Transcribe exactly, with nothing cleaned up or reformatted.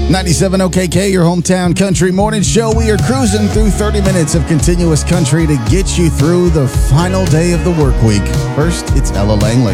ninety-seven O K K, your hometown country morning show. We are cruising through thirty minutes of continuous country to get you through the final day of the work week. First, it's Ella Langley.